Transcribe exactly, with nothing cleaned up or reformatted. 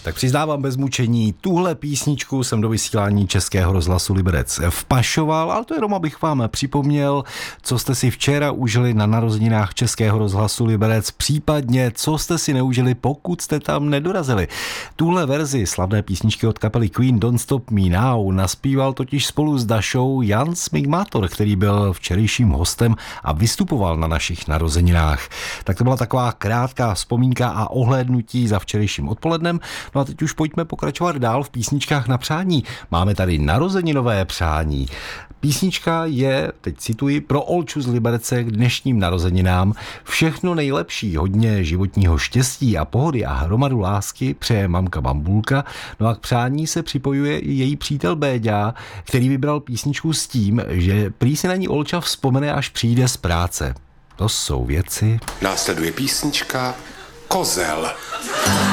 Tak přiznávám bez mučení, tuhle písničku jsem do vysílání Českého rozhlasu Liberec vpašoval, ale to jenom abych vám připomněl, co jste si včera užili na narozeninách Českého rozhlasu Liberec, případně co jste si neužili, pokud jste tam nedorazili. Tuhle verzi slavné písničky od kapely Queen Don't Stop Me Now naspíval totiž spolu s Dašou Jan Smigmátor, který byl včerejším hostem a vystupoval na našich narozeninách. Tak to byla taková krátká vzpomínka a ohlédnutí za včerejším odpolednem. No a teď už pojďme pokračovat dál v písničkách na přání. Máme tady narozeninové přání. Písnička je, teď cituji, pro Olču z Liberce k dnešním narozeninám. Všechno nejlepší, hodně životního štěstí a pohody a hromadu lásky přeje mamka Bambulka. No a k přání se připojuje i její přítel Béďa, který vybral písničku s tím, že prý si na ní Olča vzpomene, až přijde z práce. To jsou věci. Následuje písnička Kozel.